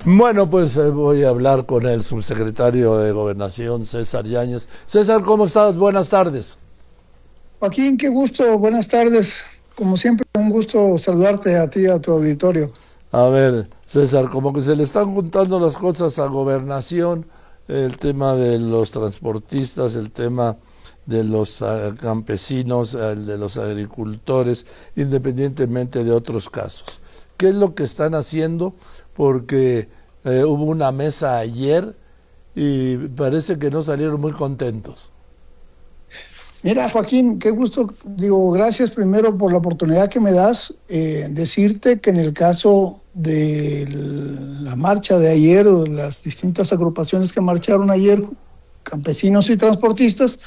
Bueno, pues voy a hablar con el subsecretario de Gobernación, César Yáñez. César, ¿cómo estás? Buenas tardes. Joaquín, qué gusto, buenas tardes. Como siempre, un gusto saludarte a ti y a tu auditorio. A ver, César, como que se le están juntando las cosas a Gobernación, el tema de los transportistas, el tema de los campesinos, el de los agricultores, independientemente de otros casos. ¿Qué es lo que están haciendo? Porque hubo una mesa ayer y parece que no salieron muy contentos. Mira, Joaquín, qué gusto. Digo, gracias primero por la oportunidad que me das. Decirte que en el caso de la marcha de ayer o de las distintas agrupaciones que marcharon ayer, campesinos y transportistas,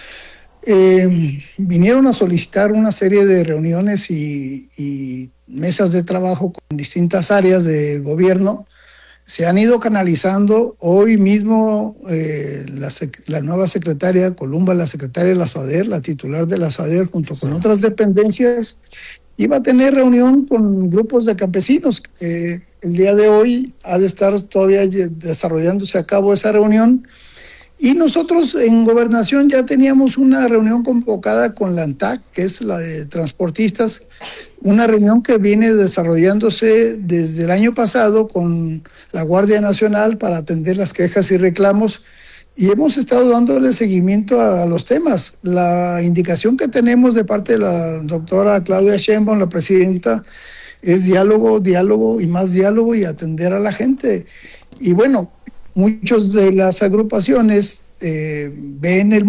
vinieron a solicitar una serie de reuniones y mesas de trabajo con distintas áreas del gobierno. Se han ido canalizando. Hoy mismo la nueva secretaria Columba, la secretaria de la SADER, la titular de la SADER, junto con otras dependencias, iba a tener reunión con grupos de campesinos. El día de hoy ha de estar todavía desarrollándose a cabo esa reunión. Y nosotros en Gobernación ya teníamos una reunión convocada con la ANTAC, que es la de transportistas, una reunión que viene desarrollándose desde el año pasado con la Guardia Nacional para atender las quejas y reclamos, y hemos estado dándole seguimiento a los temas. La indicación que tenemos de parte de la doctora Claudia Sheinbaum, la presidenta, es diálogo, diálogo y más diálogo y atender a la gente. Y bueno, muchos de las agrupaciones ven el